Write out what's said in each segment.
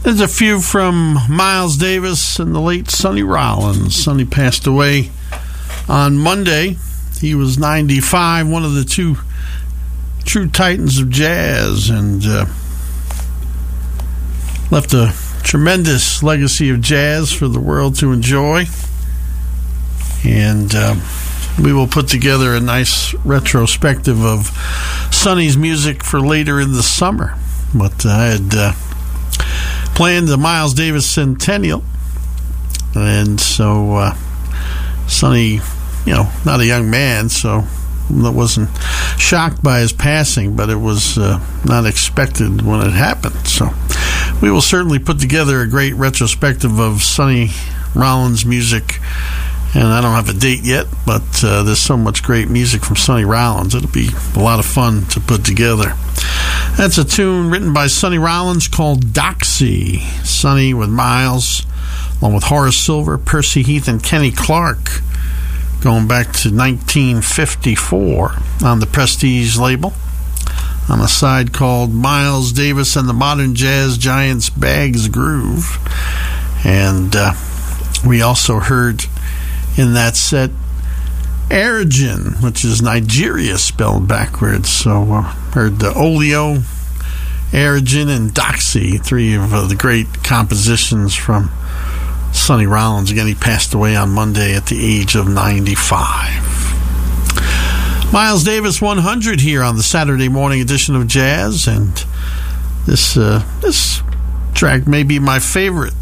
There's a few from Miles Davis and the late Sonny Rollins. Sonny passed away on Monday. He was 95, one of the two true titans of jazz, and left a tremendous legacy of jazz for the world to enjoy. And we will put together a nice retrospective of Sonny's music for later in the summer. But I had planned the Miles Davis Centennial, and so Sonny, not a young man, so I wasn't shocked by his passing, but it was not expected when it happened. So we will certainly put together a great retrospective of Sonny Rollins music. And I don't have a date yet, but there's so much great music from Sonny Rollins. It'll be a lot of fun to put together. That's a tune written by Sonny Rollins called Doxy. Sonny with Miles, along with Horace Silver, Percy Heath, and Kenny Clark, going back to 1954 on the Prestige label, on a side called Miles Davis and the Modern Jazz Giants Bags Groove. And we also heard in that set Aerygin, which is Nigeria spelled backwards. So heard the Olio, Aerygin, and Doxy, three of the great compositions from Sonny Rollins. Again, he passed away on Monday at the age of 95. Miles Davis 100 here on the Saturday morning edition of Jazz, and this track may be my favorite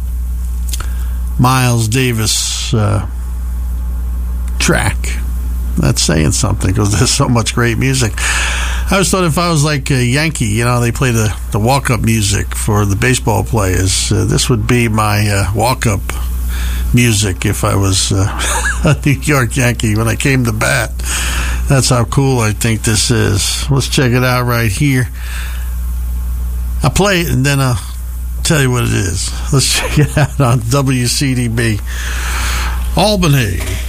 Miles Davis track. That's saying something, because there's so much great music. I always thought if I was like a Yankee, they play the walk-up music for the baseball players. This would be my walk-up music if I was a New York Yankee when I came to bat. That's how cool I think this is. Let's check it out right here. I'll play it and then I'll tell you what it is. Let's check it out on WCDB Albany.